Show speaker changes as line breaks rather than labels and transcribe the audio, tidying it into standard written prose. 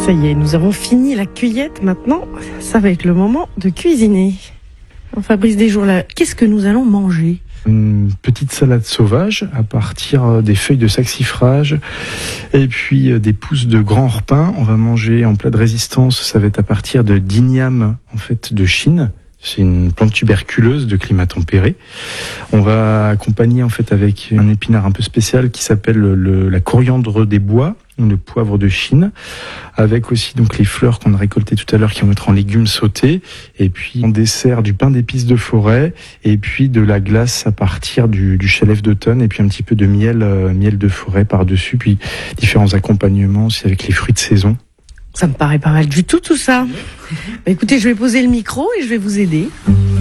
Ça y est, nous avons fini la cueillette. Maintenant, ça va être le moment de cuisiner. Fabrice Desjours, qu'est-ce que nous allons manger ?
Une petite salade sauvage à partir des feuilles de saxifrage et puis des pousses de grand orpin. On va manger en plat de résistance, ça va être à partir de d'igname en fait de Chine. C'est une plante tuberculeuse de climat tempéré. On va accompagner en fait avec un épinard un peu spécial qui s'appelle la coriandre des bois, le poivre de Chine, avec aussi donc les fleurs qu'on a récoltées tout à l'heure qui vont être en légumes sautés, et puis en dessert du pain d'épices de forêt, et puis de la glace à partir du chèvre d'automne, et puis un petit peu de miel de forêt par-dessus, puis différents accompagnements aussi avec les fruits de saison.
Ça me paraît pas mal du tout ça. Écoutez, je vais poser le micro et je vais vous aider.